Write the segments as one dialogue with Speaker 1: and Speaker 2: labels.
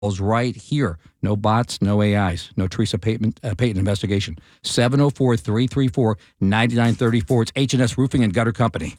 Speaker 1: right here. No bots, no AIs, no Teresa Payton investigation. 704-334-9934. It's H&S Roofing and Gutter Company.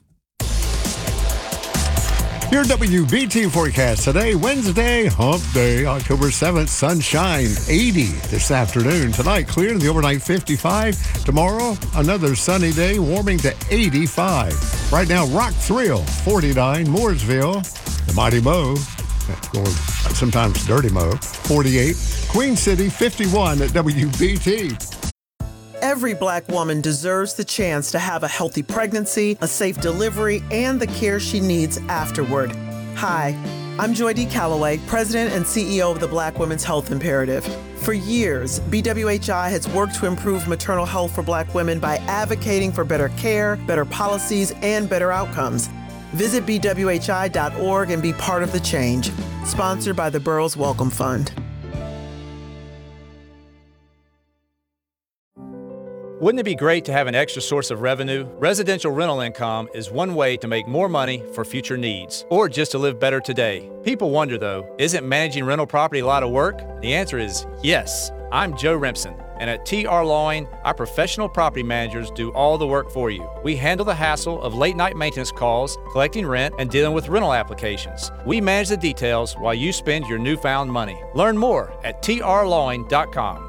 Speaker 2: Your WBT forecast today, Wednesday, hump day, October 7th, sunshine, 80 this afternoon. Tonight, clear, the overnight 55. Tomorrow, another sunny day, warming to 85. Right now, Rock Thrill, 49. Mooresville, the Mighty Mo, or sometimes Dirty Mo, 48. Queen City, 51 at WBT.
Speaker 3: Every Black woman deserves the chance to have a healthy pregnancy, a safe delivery, and the care she needs afterward. Hi, I'm Joy D. Calloway, President and CEO of the Black Women's Health Imperative. For years, BWHI has worked to improve maternal health for Black women by advocating for better care, better policies, and better outcomes. Visit bwhi.org and be part of the change. Sponsored by the Burroughs Welcome Fund.
Speaker 4: Wouldn't it be great to have an extra source of revenue? Residential rental income is one way to make more money for future needs, or just to live better today. People wonder, though, isn't managing rental property a lot of work? The answer is yes. I'm Joe Remsen, and at TR Lawing, our professional property managers do all the work for you. We handle the hassle of late-night maintenance calls, collecting rent, and dealing with rental applications. We manage the details while you spend your newfound money. Learn more at trlawing.com.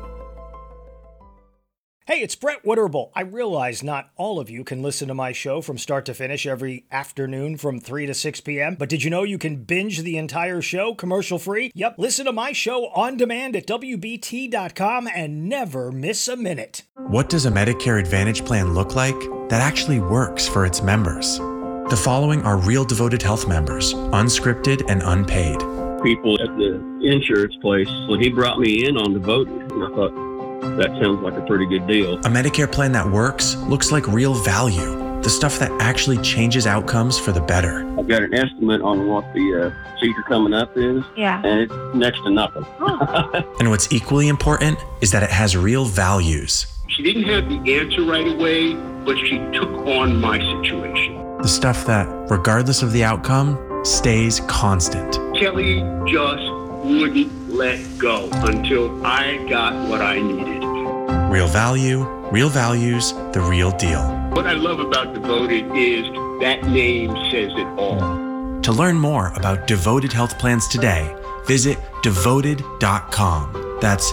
Speaker 5: Hey, it's Brett Witterable. I realize not all of you can listen to my show from start to finish every afternoon from 3 to 6 p.m., but did you know you can binge the entire show commercial-free? Yep, listen to my show on demand at WBT.com and never miss a minute.
Speaker 6: What does a Medicare Advantage plan look like that actually works for its members? The following are real Devoted Health members, unscripted and unpaid.
Speaker 7: People at the insurance place, well, he brought me in on Devoted, and I thought, that sounds like a pretty good deal.
Speaker 6: A Medicare plan that works looks like real value, the stuff that actually changes outcomes for the better.
Speaker 7: I've got an estimate on what the procedure coming up is, and it's next to nothing.
Speaker 6: And what's equally important is that it has real values.
Speaker 8: She didn't have the answer right away, but she took on my situation.
Speaker 6: The stuff that, regardless of the outcome, stays constant.
Speaker 8: Kelly just wouldn't let go until I got what I needed.
Speaker 6: Real value, real values, the real deal.
Speaker 8: What I love about Devoted is that name says it all.
Speaker 6: To learn more about Devoted Health Plans today, visit devoted.com. That's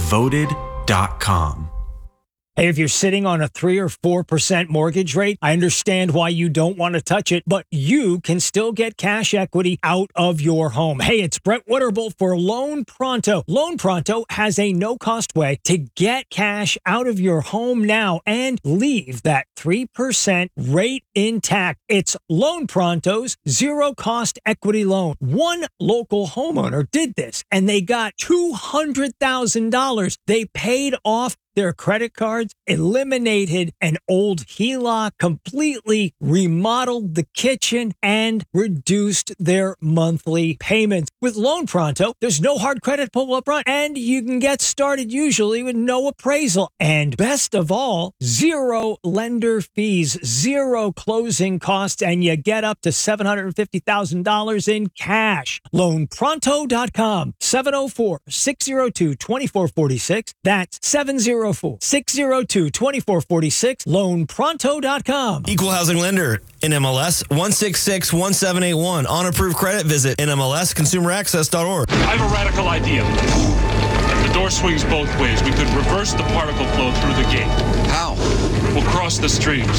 Speaker 6: devoted.com.
Speaker 5: Hey, if you're sitting on a 3 or 4% mortgage rate, I understand why you don't want to touch it, but you can still get cash equity out of your home. Hey, it's Brett Witterable for Loan Pronto. Loan Pronto has a no-cost way to get cash out of your home now and leave that 3% rate intact. It's Loan Pronto's zero-cost equity loan. One local homeowner did this, and they got $200,000. They paid off their credit cards, eliminated an old HELOC, completely remodeled the kitchen, and reduced their monthly payments. With Loan Pronto, there's no hard credit pull up front, and you can get started usually with no appraisal. And best of all, zero lender fees, zero closing costs, and you get up to $750,000 in cash. LoanPronto.com, 704-602-2446. That's 704-602-2446, loanpronto.com.
Speaker 9: Equal housing lender, NMLS 1661781. On approved credit, visit NMLSconsumeraccess.org.
Speaker 10: I have a radical idea. The door swings both ways. We could reverse the particle flow through the gate. How? We'll cross the streams.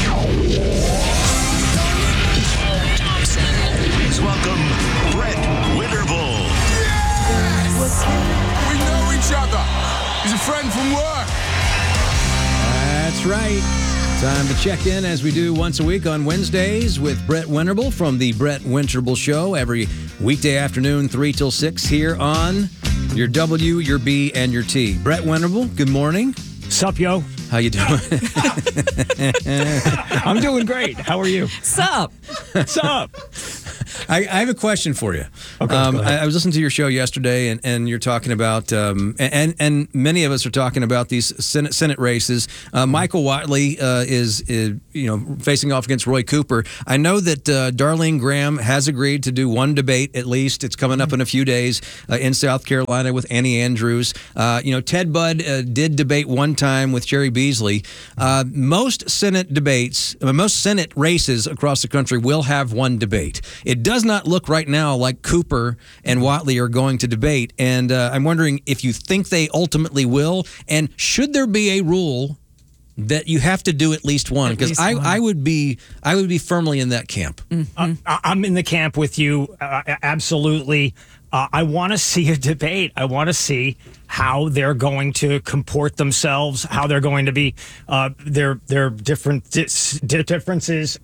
Speaker 11: Please welcome Brett Witterable.
Speaker 12: Yes! We know each other. He's a friend from work.
Speaker 1: That's right. Time to check in as we do once a week on Wednesdays with Brett Winterble from the Brett Winterble Show every weekday afternoon, 3 till 6 here on your W, your B, and your T. Brett Winterble, good morning.
Speaker 5: Sup, yo?
Speaker 1: How you doing?
Speaker 5: I'm doing great. How are you?
Speaker 13: Sup?
Speaker 5: Sup?
Speaker 1: I have a question for you.
Speaker 5: Okay,
Speaker 1: I was listening to your show yesterday, and you're talking about, and many of us are talking about these Senate races. Michael Whatley is facing off against Roy Cooper. I know that Darlene Graham has agreed to do one debate at least. It's coming up in a few days in South Carolina with Annie Andrews. Ted Budd did debate one time with Jerry Beasley. Most Senate races across the country will have one debate. It does not look right now like Cooper and Whatley are going to debate, and I'm wondering if you think they ultimately will, and should there be a rule that you have to do at least one? Because I would be firmly in that camp.
Speaker 5: I'm in the camp with you, absolutely. I want to see a debate. I want to see how they're going to comport themselves, how they're going to be their different differences.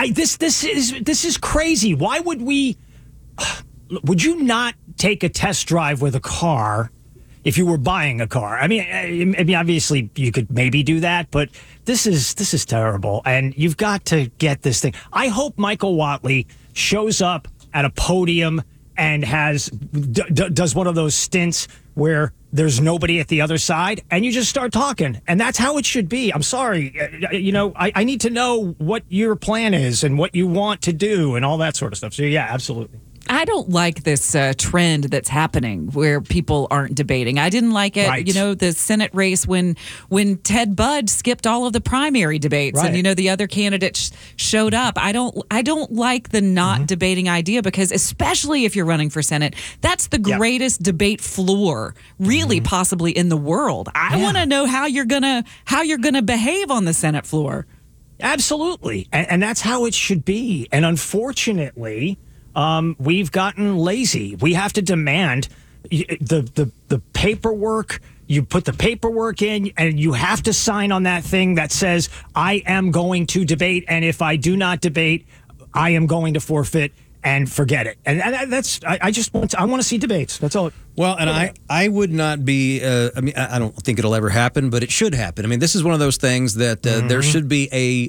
Speaker 5: This is crazy. Why would we? Would you not take a test drive with a car if you were buying a car? I mean, obviously you could maybe do that, but this is terrible, and you've got to get this thing. I hope Michael Whatley shows up at a podium and does one of those stints where there's nobody at the other side, and you just start talking, and that's how it should be. I'm sorry, I need to know what your plan is and what you want to do and all that sort of stuff. So yeah, absolutely.
Speaker 13: I don't like this trend that's happening where people aren't debating. I didn't like it,
Speaker 5: Right.
Speaker 13: The Senate race when Ted Budd skipped all of the primary debates
Speaker 5: Right.
Speaker 13: and, the other candidates showed up. I don't like the not debating idea, because especially if you're running for Senate, that's the greatest debate floor really possibly in the world. I want to know how you're gonna behave on the Senate floor.
Speaker 5: Absolutely, and that's how it should be. And unfortunately, we've gotten lazy. We have to demand the paperwork. You put the paperwork in, and you have to sign on that thing that says, I am going to debate, and if I do not debate, I am going to forfeit and forget it. And that's, I want to see debates. That's all.
Speaker 1: Well, and I would not be, I don't think it'll ever happen, but it should happen. I mean, this is one of those things that there should be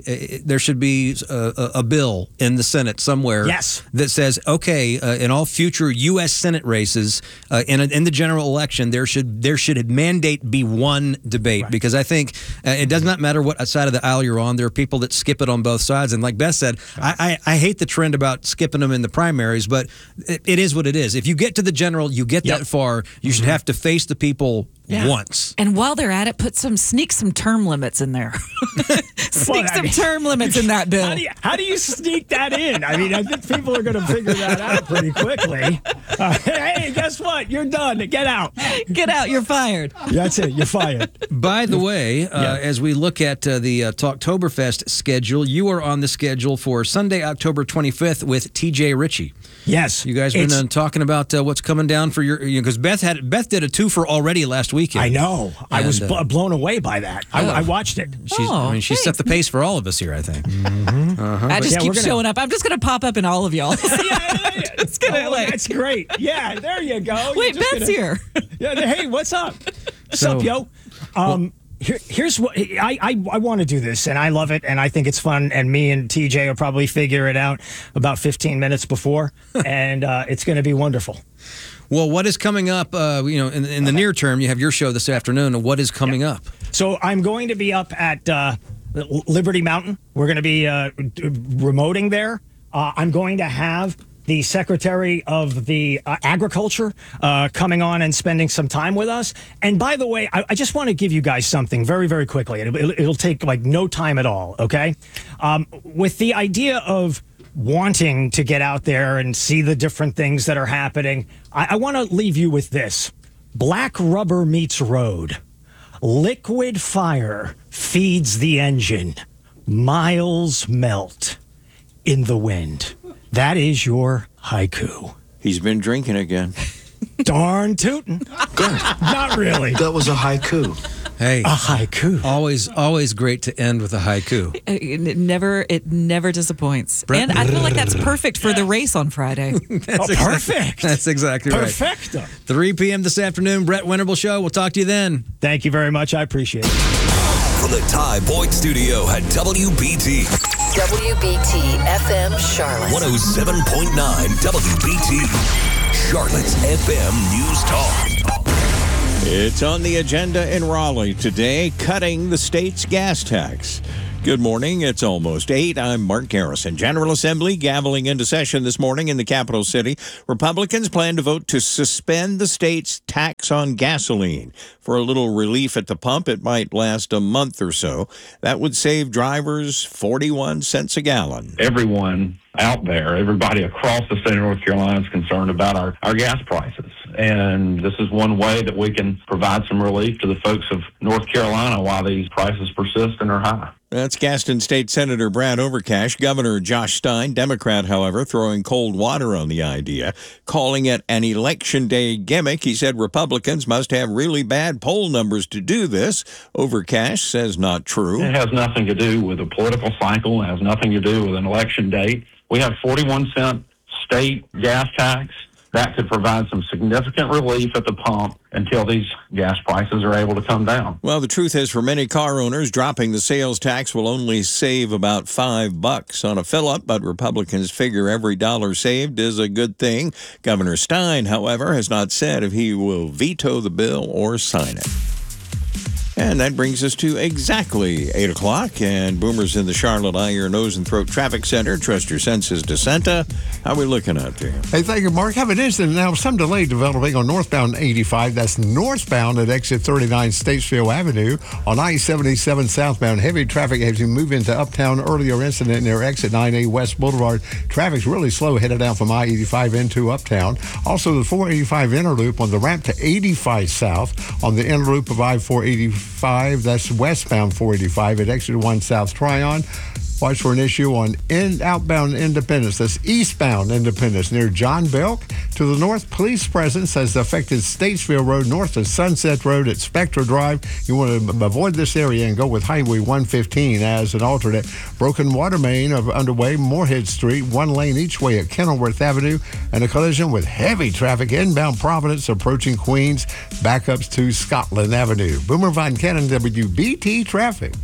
Speaker 1: a bill in the Senate somewhere that says, okay, in all future U.S. Senate races, in the general election, there should mandate be one debate, because I think it does not matter what side of the aisle you're on. There are people that skip it on both sides. And like Beth said, I hate the trend about skipping them in the primaries, but it is what it is. If you get to the general, you get that far, you should have to face the people once.
Speaker 13: And while they're at it, sneak some term limits in there. Sneak some term limits in that bill.
Speaker 5: How do you sneak that in? I mean, I think people are going to figure that out pretty quickly. Hey, guess what? You're done. Get out.
Speaker 13: Get out. You're fired.
Speaker 5: That's it. You're fired.
Speaker 1: By the way, as we look at the Talktoberfest schedule, you are on the schedule for Sunday, October 25th with TJ Ritchie.
Speaker 5: Yes.
Speaker 1: You guys have been talking about what's coming down for your, because Beth did a twofer already last weekend.
Speaker 5: I know. I was blown away by that. I watched it.
Speaker 1: She set the pace for all of us here, I think.
Speaker 13: I just keep showing up. I'm just going to pop up in all of y'all.
Speaker 5: It's gonna, that's great. Yeah, there you go.
Speaker 13: Wait, Beth's here.
Speaker 5: Yeah, hey, what's up? What's up, yo? Here's what I want to do this, and I love it, and I think it's fun, and me and TJ will probably figure it out about 15 minutes before, and it's going to be wonderful.
Speaker 1: Well, what is coming up, in the near term? You have your show this afternoon. What is coming up?
Speaker 5: So I'm going to be up at Liberty Mountain. We're going to be remoting there. I'm going to have the Secretary of the Agriculture coming on and spending some time with us. And by the way, I just want to give you guys something very, very quickly. It'll take like no time at all, okay? With the idea of wanting to get out there and see the different things that are happening, I want to leave you with this. Black rubber meets road. Liquid fire feeds the engine. Miles melt in the wind. That is your haiku.
Speaker 14: He's been drinking again.
Speaker 5: Darn tootin'. Not really.
Speaker 14: That was a haiku.
Speaker 1: Hey,
Speaker 5: a haiku.
Speaker 1: Always great to end with a haiku.
Speaker 13: It never disappoints. And I feel like that's perfect for the race on Friday.
Speaker 5: Perfect.
Speaker 1: That's exactly right.
Speaker 5: Perfecto.
Speaker 1: 3 p.m. this afternoon, Brett Winterble Show. We'll talk to you then.
Speaker 5: Thank you very much. I appreciate it.
Speaker 15: from the Ty Boyd Studio at WBT.
Speaker 16: WBT FM Charlotte.
Speaker 15: 107.9 WBT. Charlotte's FM News Talk.
Speaker 17: It's on the agenda in Raleigh today, cutting the state's gas tax. Good morning. It's almost 8. I'm Mark Garrison. General Assembly gaveling into session this morning in the capital city. Republicans plan to vote to suspend the state's tax on gasoline. For a little relief at the pump, it might last a month or so. That would save drivers 41 cents a gallon.
Speaker 18: Everyone out there, everybody across the state of North Carolina is concerned about our gas prices. And this is one way that we can provide some relief to the folks of North Carolina while these prices persist and are high.
Speaker 17: That's Gaston State Senator Brad Overcash. Governor Josh Stein, Democrat, however, throwing cold water on the idea, calling it an election day gimmick. He said Republicans must have really bad poll numbers to do this. Overcash says not true.
Speaker 18: It has nothing to do with a political cycle. It has nothing to do with an election date. We have 41-cent state gas tax. That could provide some significant relief at the pump until these gas prices are able to come down.
Speaker 17: Well, the truth is, for many car owners, dropping the sales tax will only save about $5 on a fill-up, but Republicans figure every dollar saved is a good thing. Governor Stein, however, has not said if he will veto the bill or sign it. And that brings us to exactly 8 o'clock, and Boomer's in the Charlotte Eye, Ear, Nose, and Throat Traffic Center. Trust your senses, DeSanta. How are we looking out there?
Speaker 2: Hey, thank you, Mark. Have an incident now. Some delay developing on northbound 85. That's northbound at exit 39 Statesville Avenue. On I-77 southbound, heavy traffic as you move into Uptown. Earlier incident near exit 9A West Boulevard. Traffic's really slow headed down from I-85 into Uptown. Also, the 485 inner loop on the ramp to 85 south. On the inner loop of I-485. That's westbound 485 at exit 1 South Tryon. Watch for an issue on outbound Independence. That's eastbound Independence near John Belk. To the north, police presence has affected Statesville Road north of Sunset Road at Spectra Drive. You want to avoid this area and go with Highway 115 as an alternate. Broken water main underway, Moorhead Street, one lane each way at Kenilworth Avenue, and a collision with heavy traffic inbound Providence approaching Queens, backups to Scotland Avenue. Boomer Von Cannon, WBT Traffic.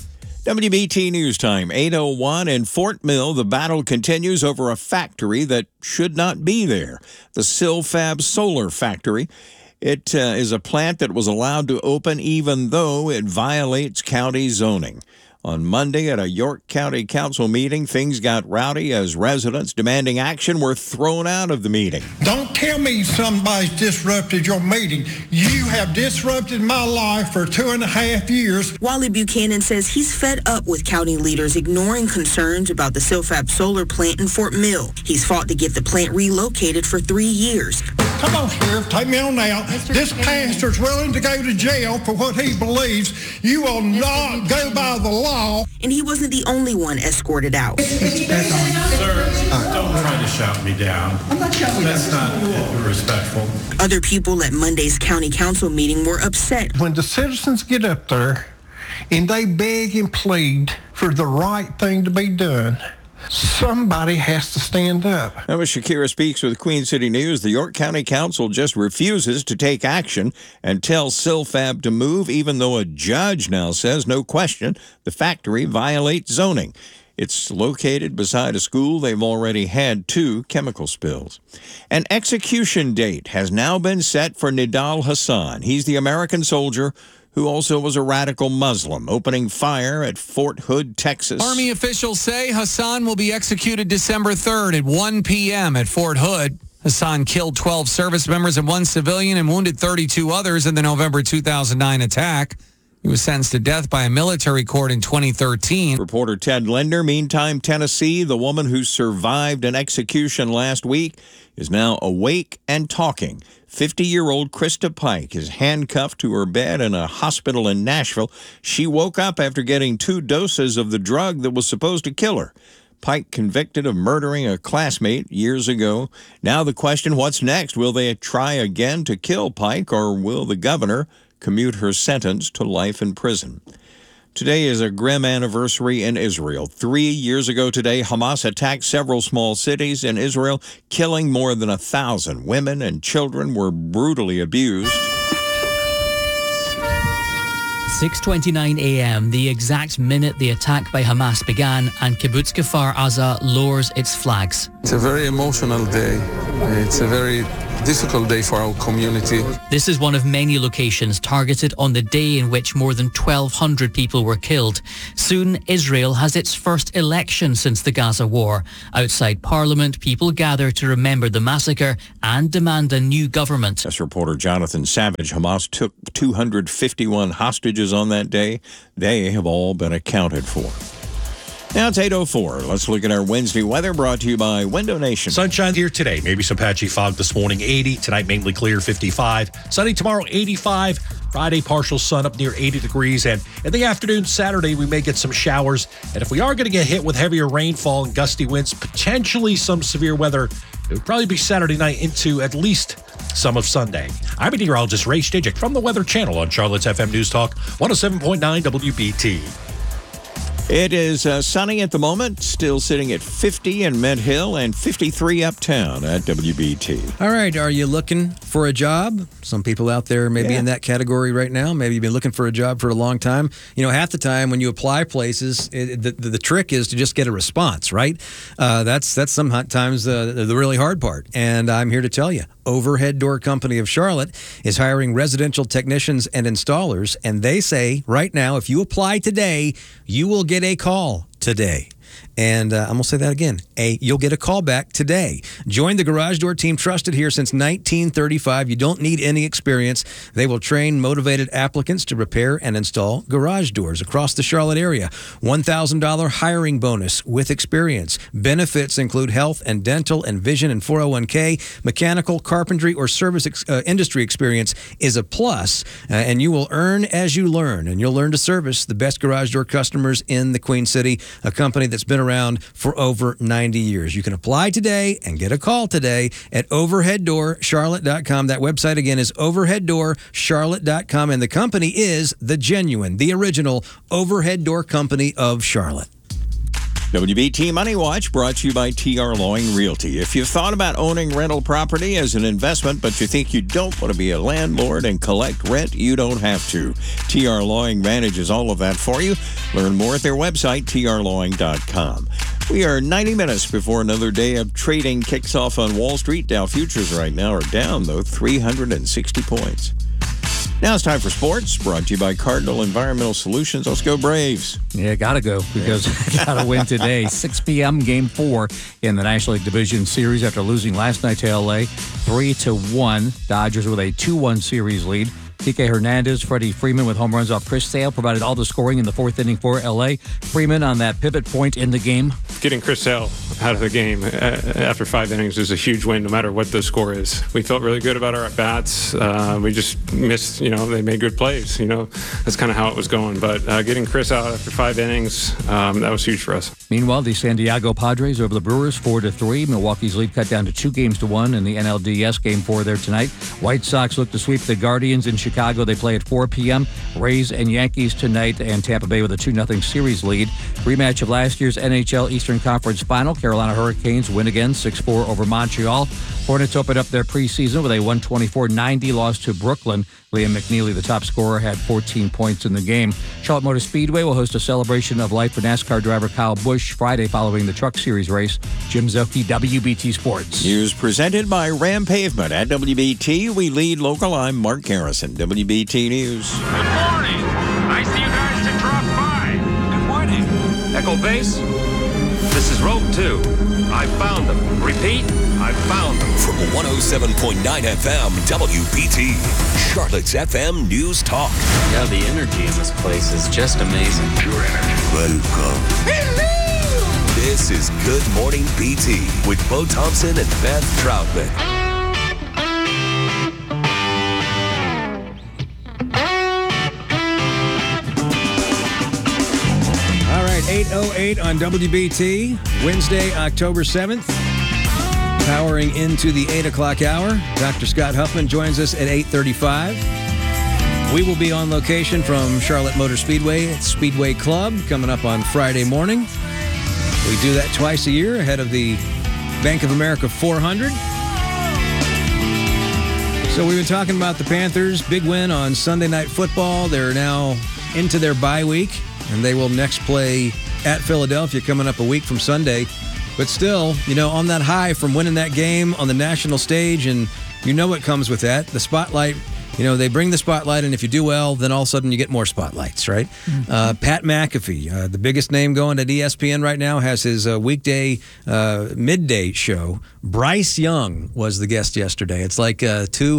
Speaker 17: WBT News Time, 8:01 in Fort Mill. The battle continues over a factory that should not be there, the Silfab Solar Factory. It is a plant that was allowed to open even though it violates county zoning. On Monday at a York County Council meeting, things got rowdy as residents demanding action were thrown out of the meeting.
Speaker 19: Don't tell me somebody's disrupted your meeting. You have disrupted my life for 2.5 years.
Speaker 20: Wally Buchanan says he's fed up with county leaders ignoring concerns about the Silfab solar plant in Fort Mill. He's fought to get the plant relocated for 3 years.
Speaker 19: Come on, Sheriff, take me on out. This pastor's willing to go to jail for what he believes. You will not go by the law.
Speaker 20: And he wasn't the only one escorted out.
Speaker 21: Sir, don't try to shout me down. I'm not shouting. That's not respectful.
Speaker 20: Other people at Monday's county council meeting were upset.
Speaker 19: When the citizens get up there and they beg and plead for the right thing to be done, somebody has to stand up.
Speaker 17: That was Shakira Speaks with Queen City News. The York County Council just refuses to take action and tell Silfab to move, even though a judge now says, no question, the factory violates zoning. It's located beside a school. They've already had 2 chemical spills. An execution date has now been set for Nidal Hasan. He's the American soldier who also was a radical Muslim, opening fire at Fort Hood, Texas.
Speaker 22: Army officials say Hasan will be executed December 3rd at 1 p.m. at Fort Hood. Hasan killed 12 service members and 1 civilian and wounded 32 others in the November 2009 attack. He was sentenced to death by a military court in 2013.
Speaker 17: Reporter Ted Linder. Meantime, Tennessee, the woman who survived an execution last week, is now awake and talking. 50-year-old Krista Pike is handcuffed to her bed in a hospital in Nashville. She woke up after getting 2 doses of the drug that was supposed to kill her. Pike convicted of murdering a classmate years ago. Now the question, what's next? Will they try again to kill Pike, or will the governor commute her sentence to life in prison? Today is a grim anniversary in Israel. 3 years ago today, Hamas attacked several small cities in Israel, killing more than 1,000. Women and children were brutally abused.
Speaker 3: 6:29 a.m., the exact minute the attack by Hamas began and Kibbutz Kfar Aza lowers its flags.
Speaker 4: It's a very emotional day. It's a very difficult day for our community.
Speaker 3: This is one of many locations targeted on the day in which more than 1,200 people were killed. Soon, Israel has its first election since the Gaza war. Outside Parliament, people gather to remember the massacre and demand a new government.
Speaker 17: Yes, reporter Jonathan Savage. Hamas took 251 hostages on that day. They have all been accounted for. Now it's 8:04. Let's look at our Wednesday weather, brought to you by Window Nation.
Speaker 23: Sunshine here today. Maybe some patchy fog this morning, 80. Tonight, mainly clear, 55. Sunny tomorrow, 85. Friday, partial sun up near 80 degrees. And in the afternoon, Saturday, we may get some showers. And if we are going to get hit with heavier rainfall and gusty winds, potentially some severe weather, it would probably be Saturday night into at least some of Sunday. I'm meteorologist Ray Stijik from the Weather Channel on Charlotte's FM News Talk, 107.9 WBT.
Speaker 17: It is sunny at the moment, still sitting at 50 in Mint Hill and 53 uptown at WBT.
Speaker 1: All right, are you looking for a job? Some people out there may be in that category right now. Maybe you've been looking for a job for a long time. You know, half the time when you apply places, the trick is to just get a response, right? That's sometimes the really hard part. And I'm here to tell you, Overhead Door Company of Charlotte is hiring residential technicians and installers, and they say right now, if you apply today, you will get a call today. And I'm going to say that again. You'll get a call back today. Join the garage door team trusted here since 1935. You don't need any experience. They will train motivated applicants to repair and install garage doors across the Charlotte area. $1,000 hiring bonus with experience. Benefits include health and dental and vision and 401k. Mechanical, carpentry, or service industry experience is a plus. And you will earn as you learn. And you'll learn to service the best garage door customers in the Queen City, a company that's been around for over 90 years. You can apply today and get a call today at overheaddoorsharlotte.com. That website again is overheaddoorsharlotte.com, and the company is the genuine, the original Overhead Door Company of Charlotte.
Speaker 17: WBT Money Watch brought to you by TR Lawing Realty. If you've thought about owning rental property as an investment, but you think you don't want to be a landlord and collect rent, you don't have to. TR Lawing manages all of that for you. Learn more at their website, trlawing.com. We are 90 minutes before another day of trading kicks off on Wall Street. Dow futures right now are down, though, 360 points. Now it's time for sports, brought to you by Cardinal Environmental Solutions. Let's go Braves.
Speaker 24: Yeah, gotta go because gotta win today. 6 p.m. Game 4 in the National League Division Series after losing last night to L.A. 3-1. Dodgers with a 2-1 series lead. Kike Hernandez, Freddie Freeman with home runs off Chris Sale provided all the scoring in the fourth inning for L.A. Freeman on that pivot point in the game.
Speaker 25: Getting Chris Sale out of the game after 5 innings is a huge win, no matter what the score is. We felt really good about our at-bats. We just missed, they made good plays. That's kind of how it was going. But getting Chris out after 5 innings, that was huge for us.
Speaker 24: Meanwhile, the San Diego Padres over the Brewers 4-3. Milwaukee's lead cut down to 2-1 in the NLDS Game 4 there tonight. White Sox look to sweep the Guardians in Chicago. They play at 4 p.m. Rays and Yankees tonight, and Tampa Bay with a 2-0 series lead. Rematch of last year's NHL Eastern Conference Final. Carolina Hurricanes win again, 6-4 over Montreal. Hornets opened up their preseason with a 124-90 loss to Brooklyn. Liam McNeely, the top scorer, had 14 points in the game. Charlotte Motor Speedway will host a celebration of life for NASCAR driver Kyle Busch Friday following the Truck Series race. Jim Zelke, WBT Sports.
Speaker 17: News presented by Ram Pavement. At WBT, we lead local. I'm Mark Garrison, WBT News.
Speaker 26: Good morning. Nice of you guys to drop by. Good morning. Echo Base, this is Rope 2. I found them. Repeat, I found them.
Speaker 15: From 107.9 FM, WBT, Charlotte's FM News Talk.
Speaker 27: Yeah, the energy in this place is just amazing.
Speaker 15: Pure energy. Welcome. Hello! This is Good Morning BT with Bo Thompson and Beth Troutman.
Speaker 1: All right, 8:08 on WBT, Wednesday, October 7th. Powering into the 8 o'clock hour. Dr. Scott Huffman joins us at 8:35. We will be on location from Charlotte Motor Speedway at Speedway Club coming up on Friday morning. We do that twice a year ahead of the Bank of America 400. So we've been talking about the Panthers. Big win on Sunday Night Football. They're now into their bye week, and they will next play at Philadelphia coming up a week from Sunday. But still, on that high from winning that game on the national stage, and what comes with that. The spotlight, they bring the spotlight, and if you do well, then all of a sudden you get more spotlights, right? Mm-hmm. Pat McAfee, the biggest name going at ESPN right now, has his weekday midday show. Bryce Young was the guest yesterday. It's like two...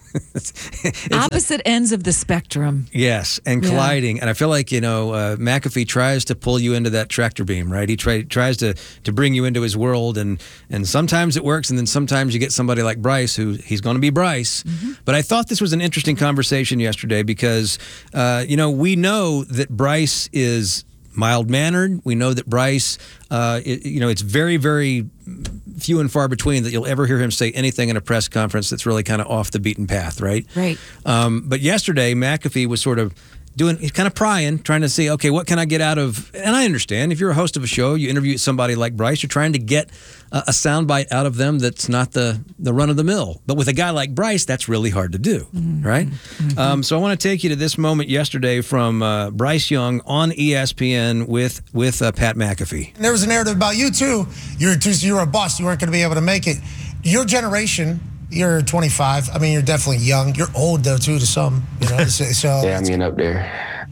Speaker 13: opposite ends of the spectrum.
Speaker 1: Yes, and colliding. Yeah. And I feel like, McAfee tries to pull you into that tractor beam, right? He tries to bring you into his world, and sometimes it works, and then sometimes you get somebody like Bryce, who he's going to be Bryce. Mm-hmm. But I thought this was an interesting conversation yesterday because, we know that Bryce is mild-mannered. We know that Bryce, it's very, very few and far between that you'll ever hear him say anything in a press conference that's really kind of off the beaten path, right?
Speaker 13: Right.
Speaker 1: But yesterday, McAfee was sort of kind of prying, trying to see, okay, what can I get out of, and I understand, if you're a host of a show, you interview somebody like Bryce, you're trying to get a soundbite out of them that's not the run-of-the-mill. But with a guy like Bryce, that's really hard to do, right? Mm-hmm. So I want to take you to this moment yesterday from Bryce Young on ESPN with Pat McAfee.
Speaker 6: There was a narrative about you, too. You were a bust. You weren't going to be able to make it. Your generation... You're 25. I mean, you're definitely young. You're old, though, too, to some. So
Speaker 7: yeah, I'm getting up there.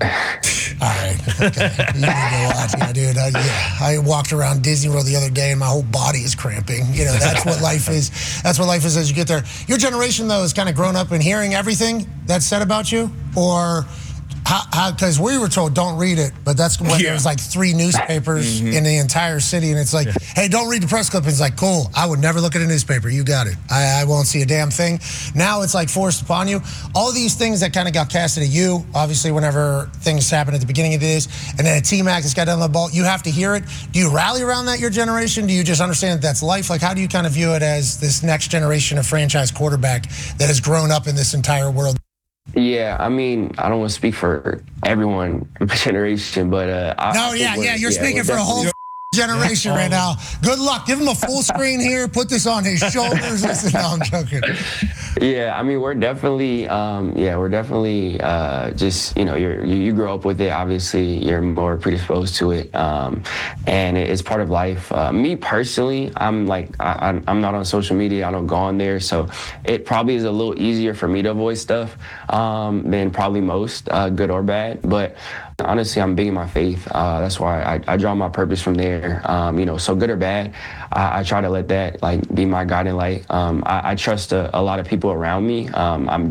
Speaker 6: All right. Okay. You need to watch. Yeah, dude. I walked around Disney World the other day, and my whole body is cramping. That's what life is. That's what life is as you get there. Your generation, though, has kind of grown up in hearing everything that's said about you, or... Because we were told don't read it, but that's when there was like 3 newspapers in the entire city, and it's like, hey, don't read the press clip. It's like, cool, I would never look at a newspaper. You got it. I won't see a damn thing. Now it's like forced upon you. All these things that kind of got casted at you, obviously, whenever things happen at the beginning of this, and then a T-Mac has got down the ball, you have to hear it. Do you rally around that, your generation? Do you just understand that that's life? Like, how do you kind of view it as this next generation of franchise quarterback that has grown up in this entire world?
Speaker 7: Yeah, I mean, I don't want to speak for everyone in my generation, but
Speaker 6: you're speaking for a whole generation right now. Good luck. Give him a full screen here. Put this on his shoulders. No, I'm joking.
Speaker 7: Yeah, I mean, we're definitely, just, you grow up with it. Obviously, you're more predisposed to it, and it's part of life. Me personally, I'm not on social media. I don't go on there, so it probably is a little easier for me to avoid stuff than probably most, good or bad. But honestly, I'm big in my faith. That's why I draw my purpose from there. So good or bad, I try to let that be my guiding light. I trust a lot of people around me. I'm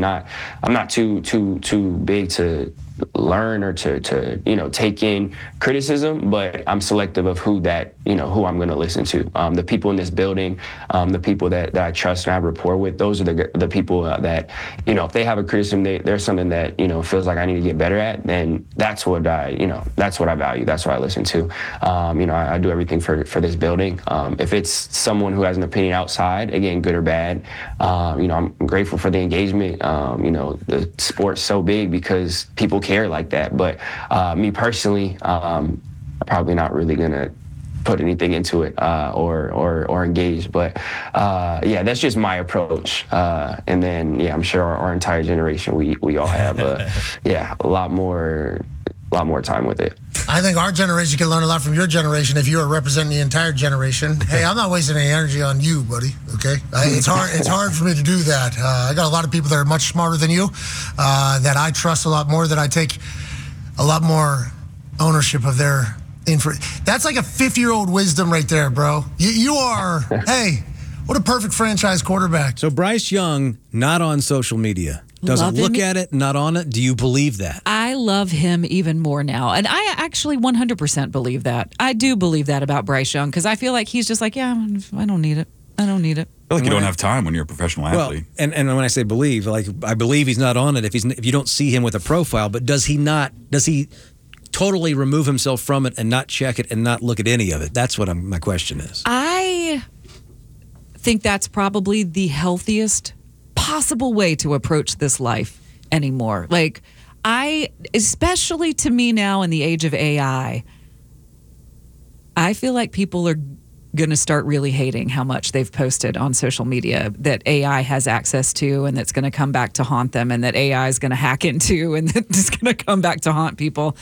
Speaker 7: not too big to learn or to take in criticism, but I'm selective of who I'm going to listen to. The people in this building, the people that I trust and I have rapport with, those are the people that, if they have a criticism, there's something that, feels like I need to get better at, then that's what I value. That's what I listen to. I do everything for this building. If it's someone who has an opinion outside, again, good or bad, I'm grateful for the engagement. The sport's so big because people care like that. But me personally, I'm probably not really gonna put anything into it or engage. But that's just my approach. And then I'm sure our entire generation, we all have a lot more time with it.
Speaker 6: I think our generation can learn a lot from your generation if you are representing the entire generation. Hey, I'm not wasting any energy on you, buddy, okay? It's hard for me to do that. I got a lot of people that are much smarter than you, that I trust a lot more, that I take a lot more ownership of their info. That's like a 50-year-old wisdom right there, bro. You are, hey, what a perfect franchise quarterback.
Speaker 1: So Bryce Young, not on social media. Doesn't look at it, not on it. Do you believe that?
Speaker 13: I love him even more now. And I actually 100% believe that. I do believe that about Bryce Young because I feel like he's just like, I don't need it. I don't need it.
Speaker 8: I feel like you don't have time when you're a professional athlete.
Speaker 1: Well, and when I say believe, I believe he's not on it if you don't see him with a profile, but does he totally remove himself from it and not check it and not look at any of it? That's what my question is.
Speaker 13: I think that's probably the healthiest possible way to approach this life anymore. Especially to me now in the age of AI, I feel like people are going to start really hating how much they've posted on social media that AI has access to, and that's going to come back to haunt them, and that AI is going to hack into, and that it's going to come back to haunt people.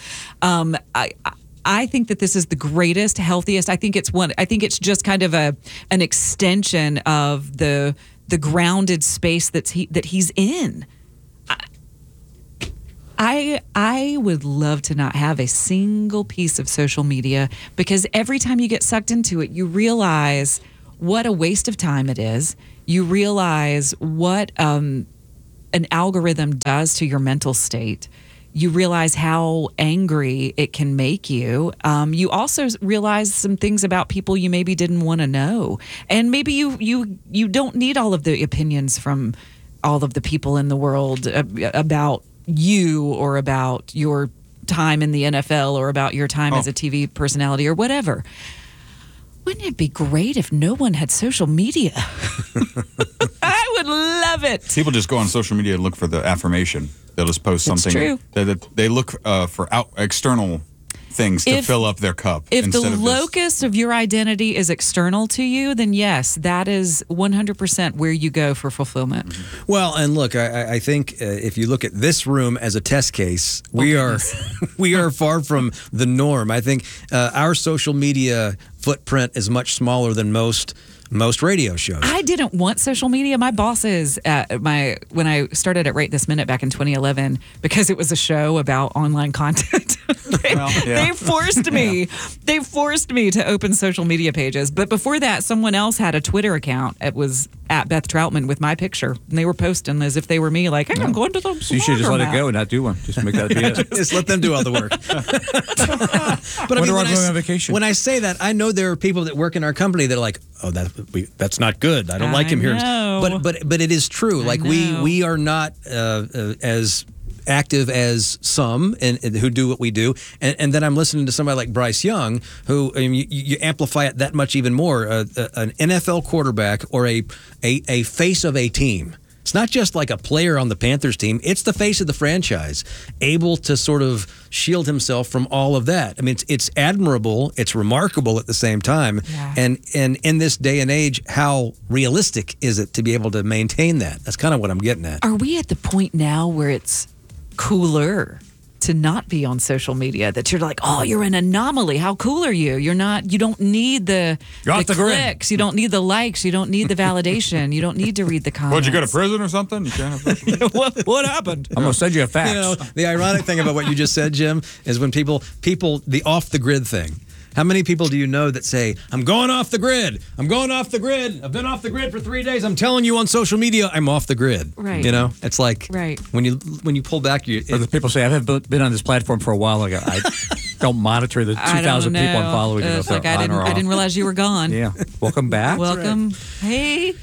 Speaker 13: I think that this is the greatest, healthiest. I think it's just kind of an extension of the grounded space that he's in. I would love to not have a single piece of social media, because every time you get sucked into it, you realize what a waste of time it is. You realize what an algorithm does to your mental state. You realize how angry it can make you. You also realize some things about people you maybe didn't want to know. And maybe you don't need all of the opinions from all of the people in the world about you, or about your time in the NFL, or about your time as a TV personality, or whatever. Wouldn't it be great if no one had social media? I would love it.
Speaker 8: People just go on social media and look for the affirmation. They'll just post something.
Speaker 13: True.
Speaker 8: They look for external things to fill up their cup.
Speaker 13: If the locus of your identity is external to you, then yes, that is 100% where you go for fulfillment.
Speaker 1: Well, and look, I think if you look at this room as a test case, we are far from the norm. I think our social media footprint is much smaller than most radio shows.
Speaker 13: I didn't want social media. My bosses when I started at Right This Minute back in 2011, because it was a show about online content. They forced me. They forced me to open social media pages. But before that, someone else had a Twitter account. It was at Beth Troutman with my picture, and they were posting as if they were me. Like, hey, I'm going to the.
Speaker 24: So you should just let it go and not do one. Just make that be it.
Speaker 1: Just let them do all the work. But I mean, when I say that, I know there are people that work in our company that are like, oh, that's not good. I don't like him here. But it is true. Like we are not as active as some and who do what we do. And then I'm listening to somebody like Bryce Young, who you amplify it that much even more. An NFL quarterback or a face of a team. It's not just like a player on the Panthers team. It's the face of the franchise, able to sort of shield himself from all of that. I mean, it's admirable. It's remarkable at the same time. Yeah. And in this day and age, how realistic is it to be able to maintain that? That's kind of what I'm getting at.
Speaker 13: Are we at the point now where it's cooler to not be on social media, that you're like, oh, you're an anomaly. How cool are you? You don't need the clicks. You don't need the likes. You don't need the validation. You don't need to read the comments.
Speaker 8: What'd you go to prison or something? You can't have
Speaker 1: what happened?
Speaker 24: I'm going to send you a fax.
Speaker 1: You know, the ironic thing about what you just said, Jim, is when people the off the grid thing. How many people do you know that say, I'm going off the grid. I'm going off the grid. I've been off the grid for 3 days. I'm telling you on social media, I'm off the grid.
Speaker 13: Right.
Speaker 1: You know, it's like when you pull back.
Speaker 24: Or the people say, I've been on this platform for a while ago. I don't monitor the 2,000 people I'm following.
Speaker 13: It's like I didn't realize you were gone.
Speaker 24: Yeah. Welcome back.
Speaker 13: Welcome. Hey.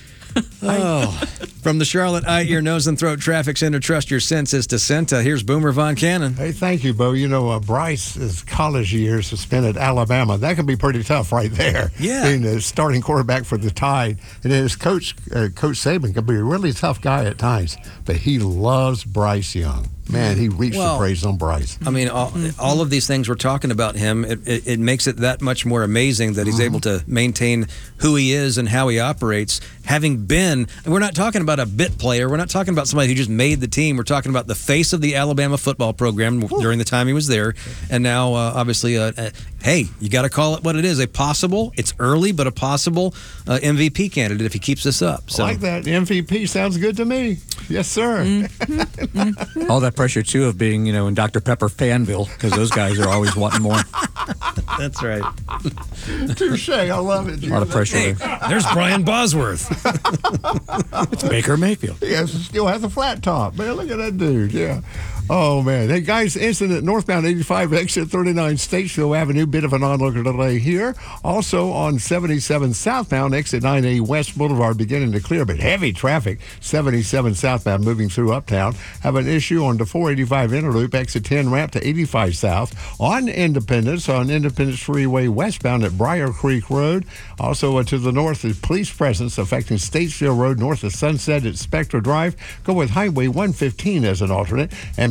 Speaker 1: From the Charlotte Eye, Ear, Nose, and Throat Traffic Center, trust your senses to Senta. Here's Boomer Von Cannon.
Speaker 2: Hey, thank you, Bo. You know, Bryce's college years was spent at Alabama. That can be pretty tough right there.
Speaker 1: Yeah.
Speaker 2: Being the starting quarterback for the Tide. And his coach, Coach Saban, can be a really tough guy at times. But he loves Bryce Young. Man, he reached the praise on Bryce.
Speaker 1: I mean, all of these things we're talking about him, it makes it that much more amazing that he's able to maintain who he is and how he operates. Having been, and we're not talking about a bit player. We're not talking about somebody who just made the team. We're talking about the face of the Alabama football program during the time he was there. And now, obviously, hey, you got to call it what it is. It's early, but a possible MVP candidate if he keeps this up. So.
Speaker 2: I like that. MVP sounds good to me. Yes, sir.
Speaker 24: All that pressure, too, of being, in Dr. Pepper Fanville, because those guys are always wanting more.
Speaker 1: That's right.
Speaker 2: Touche. I love it.
Speaker 24: A lot of pressure
Speaker 1: there. There's Brian Bosworth.
Speaker 24: It's Baker Mayfield.
Speaker 2: Yes, still has a flat top. Man, look at that dude. Yeah. Oh, man. Hey, guys, incident northbound 85, exit 39 Statesville Avenue. Bit of an onlooker delay here. Also on 77 southbound, exit 9A West Boulevard, beginning to clear, but heavy traffic. 77 southbound moving through Uptown. Have an issue on the 485 Interloop, exit 10 ramp to 85 south. On Independence Freeway westbound at Briar Creek Road. Also to the north is police presence affecting Statesville Road north of Sunset at Spectra Drive. Go with Highway 115 as an alternate. And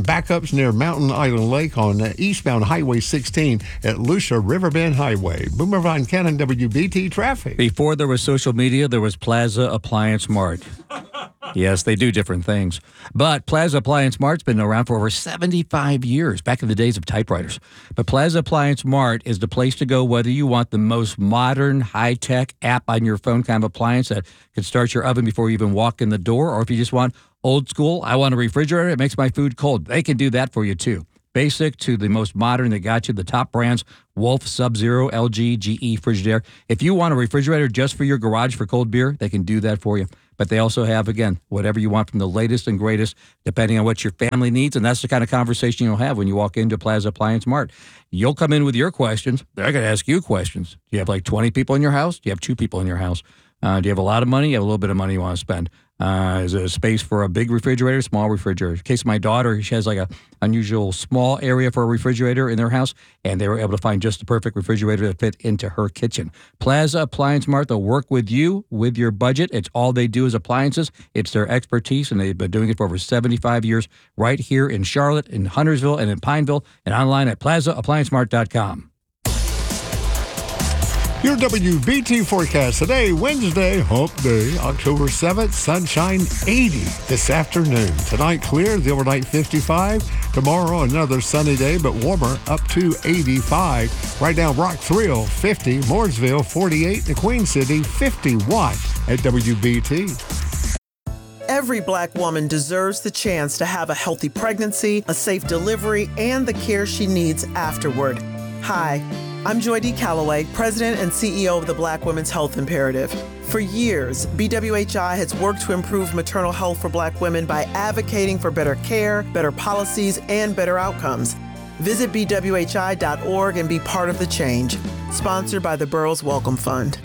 Speaker 2: backups near Mountain Island Lake on eastbound Highway 16 at Lucia Riverbend Highway. Boomer Von Cannon, WBT Traffic.
Speaker 24: Before there was social media, there was Plaza Appliance Mart. Yes, they do different things. But Plaza Appliance Mart's been around for over 75 years, back in the days of typewriters. But Plaza Appliance Mart is the place to go whether you want the most modern, high-tech app on your phone kind of appliance that can start your oven before you even walk in the door, or if you just want old school, I want a refrigerator, it makes my food cold. They can do that for you, too. Basic to the most modern, they got you the top brands, Wolf, Sub-Zero, LG, GE, Frigidaire. If you want a refrigerator just for your garage for cold beer, they can do that for you. But they also have, again, whatever you want from the latest and greatest, depending on what your family needs. And that's the kind of conversation you'll have when you walk into Plaza Appliance Mart. You'll come in with your questions. They're going to ask you questions. Do you have like 20 people in your house? Do you have 2 people in your house? Do you have a lot of money? You have a little bit of money you want to spend. Is there a space for a big refrigerator, small refrigerator? In the case of my daughter, she has like a unusual small area for a refrigerator in their house, and they were able to find just the perfect refrigerator that fit into her kitchen. Plaza Appliance Mart, they'll work with you with your budget. It's all they do is appliances. It's their expertise, and they've been doing it for over 75 years right here in Charlotte, in Huntersville, and in Pineville, and online at plazaappliancemart.com.
Speaker 2: Your WBT forecast today, Wednesday, hump day, October 7th, sunshine 80 this afternoon. Tonight, clear, the overnight 55. Tomorrow, another sunny day, but warmer, up to 85. Right now, Rock Thrill, 50. Mooresville, 48. The Queen City, 51 at WBT.
Speaker 5: Every Black woman deserves the chance to have a healthy pregnancy, a safe delivery, and the care she needs afterward. Hi. I'm Joy D. Calloway, President and CEO of the Black Women's Health Imperative. For years, BWHI has worked to improve maternal health for Black women by advocating for better care, better policies, and better outcomes. Visit bwhi.org and be part of the change. Sponsored by the Burroughs Welcome Fund.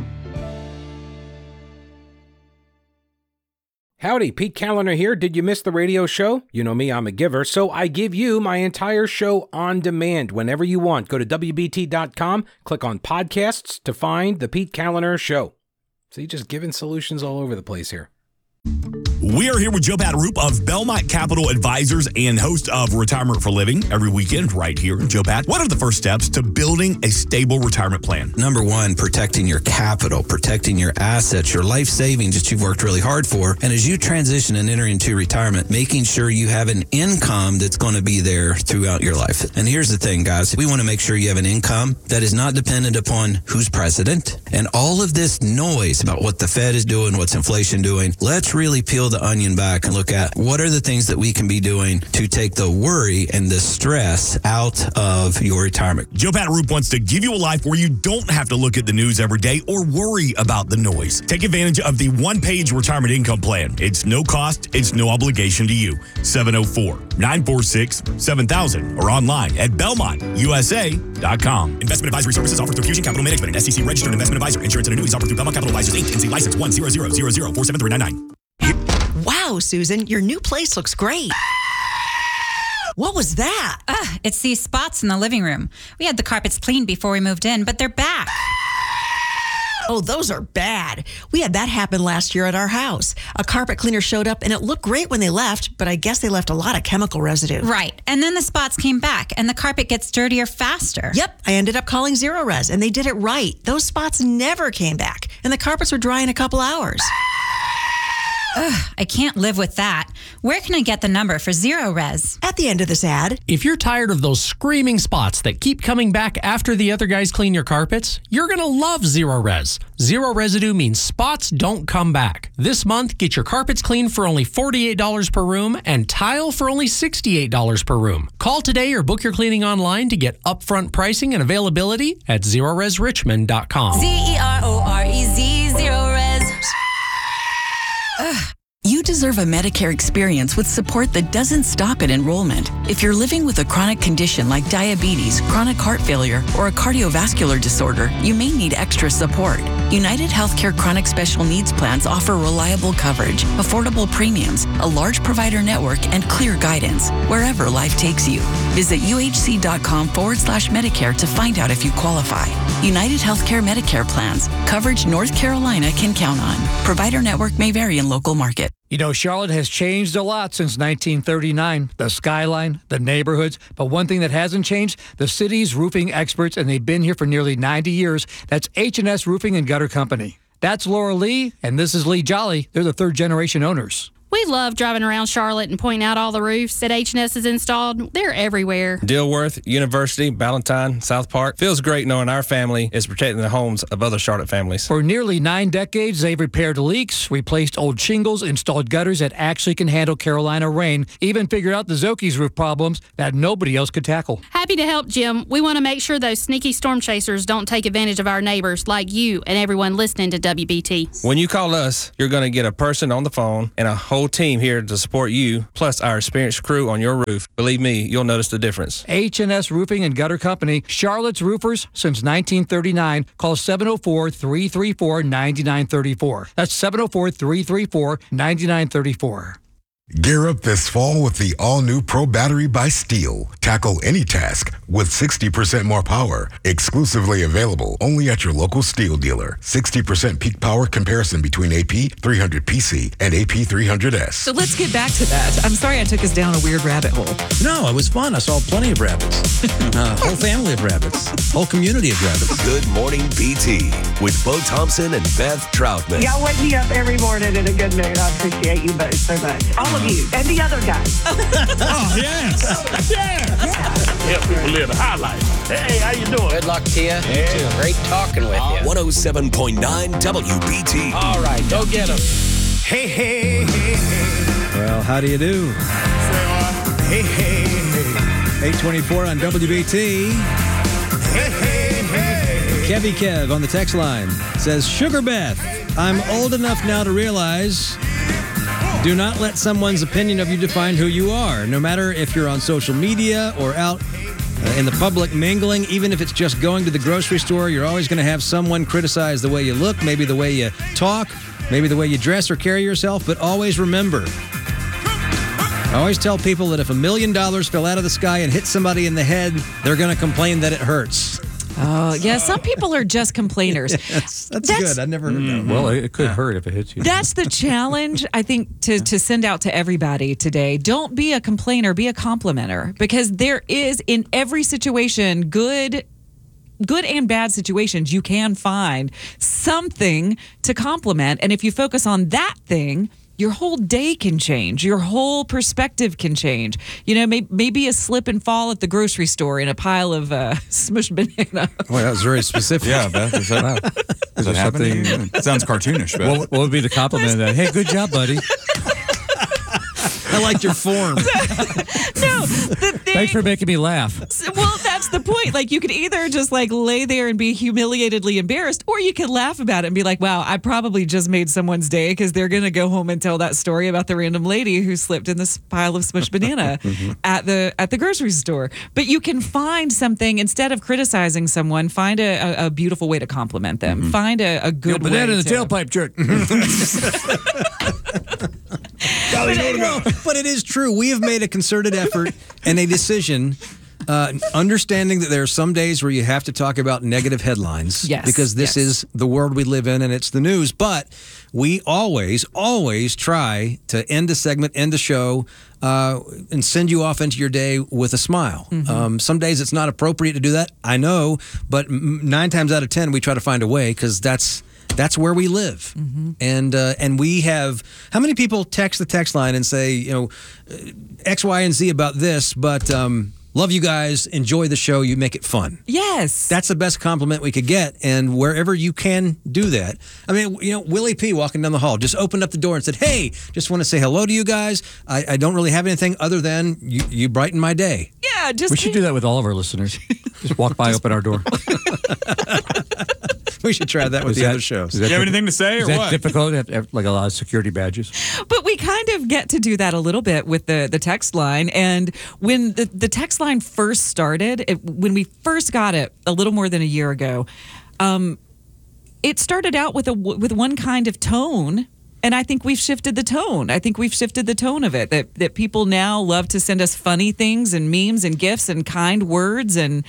Speaker 9: Howdy, Pete Callender here. Did you miss the radio show? You know me, I'm a giver, so I give you my entire show on demand whenever you want. Go to WBT.com, click on podcasts to find the Pete Callender Show. See, just giving solutions all over the place here.
Speaker 10: We are here with Joe Pat-Roop of Belmont Capital Advisors and host of Retirement for Living every weekend right here. Joe Pat, what are the first steps to building a stable retirement plan?
Speaker 11: Number one, protecting your capital, protecting your assets, your life savings that you've worked really hard for. And as you transition and enter into retirement, making sure you have an income that's going to be there throughout your life. And here's the thing, guys. We want to make sure you have an income that is not dependent upon who's president and all of this noise about what the Fed is doing, what's inflation doing. Let's really peel the onion back and look at what are the things that we can be doing to take the worry and the stress out of your retirement.
Speaker 10: Joe Pat-Roop wants to give you a life where you don't have to look at the news every day or worry about the noise. Take advantage of the one-page retirement income plan. It's no cost, it's no obligation to you. 704-946-7000 or online at BelmontUSA.com. Investment advisory services offered through Fusion Capital Management, an SEC registered investment advisor. Insurance and annuities offered through Belmont Capital Advisors Inc. NC license 10000047399.
Speaker 12: Wow, Susan, your new place looks great. What was that?
Speaker 14: It's these spots in the living room. We had the carpets cleaned before we moved in, but they're back.
Speaker 12: Oh, those are bad. We had that happen last year at our house. A carpet cleaner showed up and it looked great when they left, but I guess they left a lot of chemical residue.
Speaker 14: Right. And then the spots came back and the carpet gets dirtier faster.
Speaker 12: Yep. I ended up calling Zero Res and they did it right. Those spots never came back and the carpets were dry in a couple hours.
Speaker 14: I can't live with that. Where can I get the number for Zero Res?
Speaker 12: At the end of this ad.
Speaker 16: If you're tired of those screaming spots that keep coming back after the other guys clean your carpets, you're going to love Zero Res. Zero residue means spots don't come back. This month, get your carpets cleaned for only $48 per room and tile for only $68 per room. Call today or book your cleaning online to get upfront pricing and availability at ZeroResRichmond.com.
Speaker 14: ZeroRez, Zero Res.
Speaker 28: You deserve a Medicare experience with support that doesn't stop at enrollment. If you're living with a chronic condition like diabetes, chronic heart failure, or a cardiovascular disorder, you may need extra support. United Healthcare Chronic Special Needs Plans offer reliable coverage, affordable premiums, a large provider network, and clear guidance wherever life takes you. Visit uhc.com/Medicare to find out if you qualify. United Healthcare Medicare plans. Coverage North Carolina can count on. Provider network may vary in local market.
Speaker 16: You know, Charlotte has changed a lot since 1939. The skyline, the neighborhoods. But one thing that hasn't changed, the city's roofing experts, and they've been here for nearly 90 years. That's H&S Roofing and Gutter Company. That's Laura Lee, and this is Lee Jolly. They're the third-generation owners.
Speaker 3: We love driving around Charlotte and pointing out all the roofs that H&S has installed. They're everywhere.
Speaker 4: Dilworth, University, Ballantyne, South Park. Feels great knowing our family is protecting the homes of other Charlotte families.
Speaker 16: For nearly 9 decades, they've repaired leaks, replaced old shingles, installed gutters that actually can handle Carolina rain, even figured out the Zoki's roof problems that nobody else could tackle.
Speaker 3: Happy to help, Jim. We want to make sure those sneaky storm chasers don't take advantage of our neighbors like you and everyone listening to WBT.
Speaker 4: When you call us, you're going to get a person on the phone and a whole team here to support you, plus our experienced crew on your roof. Believe me, you'll notice the difference.
Speaker 16: H&S Roofing and Gutter Company, Charlotte's roofers since 1939. Call 704-334-9934. That's 704-334-9934.
Speaker 18: Gear up this fall with the all-new Pro Battery by Steel. Tackle any task with 60% more power. Exclusively available only at your local Steel dealer. 60% peak power comparison between AP300PC and AP300S.
Speaker 13: So let's get back to that. I'm sorry I took us down a weird rabbit hole.
Speaker 1: No, it was fun. I saw plenty of rabbits. Whole family of rabbits. Whole community of rabbits.
Speaker 15: Good Morning BT with Bo Thompson and Beth Troutman.
Speaker 19: Y'all wake me up every morning in a good mood. I appreciate you both so much. All of you and the other guys.
Speaker 10: Oh, yes. Yeah.
Speaker 20: Help people live a high life. Hey, how you doing?
Speaker 21: Good luck to you. You too. Great talking with you.
Speaker 15: 107.9 WBT.
Speaker 21: All right, go get them.
Speaker 20: Hey, hey, hey, hey.
Speaker 1: Well, how do you do?
Speaker 20: Hey, hey, hey.
Speaker 1: 824 on WBT.
Speaker 20: Hey, hey, hey.
Speaker 1: Kevy Kev on the text line says, Sugar Beth, I'm old enough now to realize do not let someone's opinion of you define who you are. No matter if you're on social media or out in the public mingling, even if it's just going to the grocery store, you're always going to have someone criticize the way you look, maybe the way you talk, maybe the way you dress or carry yourself. But always remember, I always tell people that if $1 million fell out of the sky and hit somebody in the head, they're going to complain that it hurts.
Speaker 13: Oh, yeah. Some people are just complainers.
Speaker 1: Yes, that's good. I never heard that.
Speaker 24: Well, it could hurt if it hits you.
Speaker 13: That's the challenge, I think, to send out to everybody today. Don't be a complainer, be a complimenter. Because there is, in every situation, good and bad situations, you can find something to compliment. And if you focus on that thing, your whole day can change. Your whole perspective can change. You know, maybe a slip and fall at the grocery store in a pile of smushed banana.
Speaker 1: Well, that was very specific.
Speaker 8: Yeah, Beth. Is that something? It sounds cartoonish, Beth.
Speaker 24: What would be the compliment of that? Hey, good job, buddy.
Speaker 1: I liked your form.
Speaker 24: Thanks for making me laugh.
Speaker 13: Well, that's the point. Like, you could either just like lay there and be humiliatedly embarrassed, or you could laugh about it and be like, wow, I probably just made someone's day because they're going to go home and tell that story about the random lady who slipped in this pile of smushed banana at the grocery store. But you can find something, instead of criticizing someone, find a beautiful way to compliment them. Find a good way
Speaker 24: banana in the
Speaker 13: to...
Speaker 24: tailpipe jerk.
Speaker 1: But it is true. We have made a concerted effort and a decision, understanding that there are some days where you have to talk about negative headlines.
Speaker 13: Yes,
Speaker 1: because this is the world we live in and it's the news. But we always try to end a segment, end a show, and send you off into your day with a smile. Some days it's not appropriate to do that, I know, but 9 times out of 10 we try to find a way because that's where we live. And we have, how many people text the text line and say, you know, X, Y, and Z about this, but love you guys, enjoy the show, you make it fun.
Speaker 13: Yes.
Speaker 1: That's the best compliment we could get. And wherever you can do that. I mean, you know, Willie P. walking down the hall just opened up the door and said, hey, just want to say hello to you guys. I don't really have anything other than you brighten my day.
Speaker 13: Yeah,
Speaker 24: We should do that with all of our listeners. Just walk by, open our door.
Speaker 1: We should try that with the other shows.
Speaker 8: Do you have anything to say or
Speaker 24: is that
Speaker 8: what?
Speaker 24: difficult? Have, like a lot of security badges.
Speaker 13: But we kind of get to do that a little bit with the text line. And when the text line first started, when we first got it a little more than a year ago, it started out with one kind of tone. And I think we've shifted the tone. I think we've shifted the tone of it. That people now love to send us funny things and memes and gifs and kind words and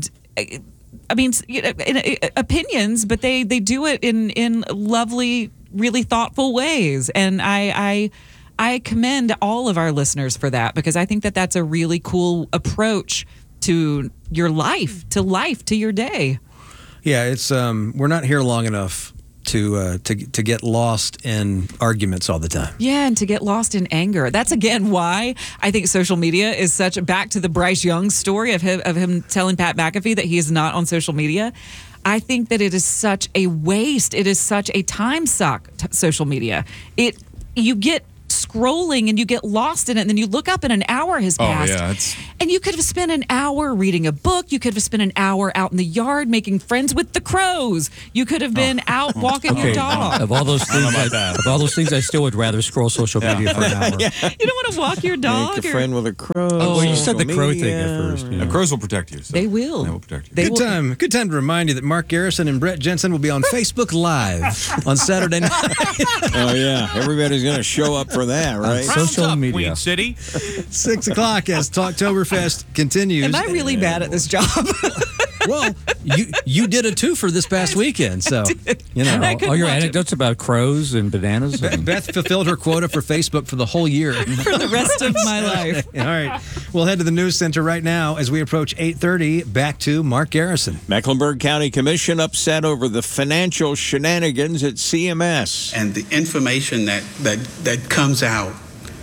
Speaker 13: I mean, you know, opinions, but they do it in lovely really thoughtful ways. And I commend all of our listeners for that, because I think that that's a really cool approach to your life, to your day.
Speaker 1: Yeah, it's we're not here long enough to get lost in arguments all the time.
Speaker 13: Yeah, and to get lost in anger. That's again why I think social media is such, back to the Bryce Young story of him telling Pat McAfee that he is not on social media. I think that it is such a waste. It is such a time suck, social media. You get scrolling and you get lost in it, and then you look up and an hour has passed. And you could have spent an hour reading a book. You could have spent an hour out in the yard making friends with the crows. You could have been out walking your dog.
Speaker 24: Of all those things, I still would rather scroll social media for an hour.
Speaker 13: You don't want to walk your dog?
Speaker 6: Make a friend with a crow.
Speaker 24: Oh, well, you said the crow thing at first.
Speaker 8: The crows will protect you. So
Speaker 13: they will.
Speaker 8: They will protect you.
Speaker 1: Good time to remind you that Mark Garrison and Brett Jensen will be on Facebook Live on Saturday night.
Speaker 6: Oh, yeah. Everybody's going to show up for that, right?
Speaker 24: Social media.
Speaker 7: Queen City.
Speaker 1: 6 o'clock as Talktoberfest continues.
Speaker 13: Am I really bad at this job?
Speaker 1: Well, you did a two for this past weekend, so you know
Speaker 24: all your anecdotes about crows and bananas.
Speaker 1: Beth fulfilled her quota for Facebook for the whole year,
Speaker 13: for the rest of my life.
Speaker 1: All right, we'll head to the news center right now as we approach 8:30. Back to Mark Garrison.
Speaker 6: Mecklenburg County Commission upset over the financial shenanigans at CMS,
Speaker 17: and the information that comes out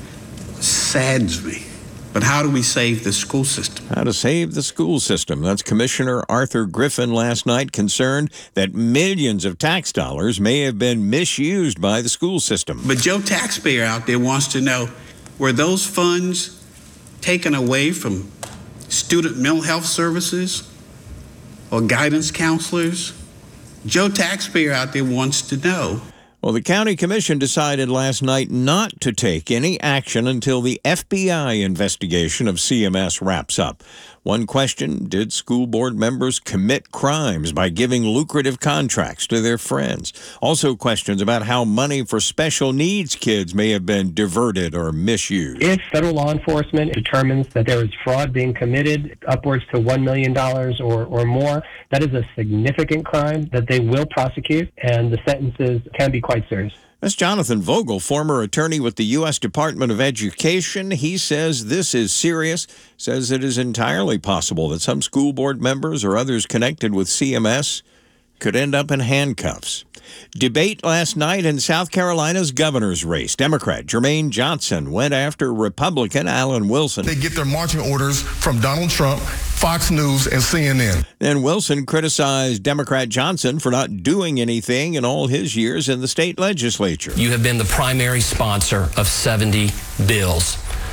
Speaker 17: saddens me. But how do we save the school system?
Speaker 6: How to save the school system. That's Commissioner Arthur Griffin last night, concerned that millions of tax dollars may have been misused by the school system.
Speaker 17: But Joe taxpayer out there wants to know, were those funds taken away from student mental health services or guidance counselors? Joe taxpayer out there wants to know.
Speaker 6: Well, the county commission decided last night not to take any action until the FBI investigation of CMS wraps up. One question, did school board members commit crimes by giving lucrative contracts to their friends? Also questions about how money for special needs kids may have been diverted or misused.
Speaker 22: If federal law enforcement determines that there is fraud being committed upwards to $1 million or more, that is a significant crime that they will prosecute, and the sentences can be quite serious.
Speaker 6: That's Jonathan Vogel, former attorney with the U.S. Department of Education. He says this is serious, says it is entirely possible that some school board members or others connected with CMS could end up in handcuffs. Debate last night in South Carolina's governor's race. Democrat Jermaine Johnson went after Republican Alan Wilson.
Speaker 23: They get their marching orders from Donald Trump, Fox News, and CNN.
Speaker 6: Then Wilson criticized Democrat Johnson for not doing anything in all his years in the state legislature.
Speaker 25: You have been the primary sponsor of 70 bills.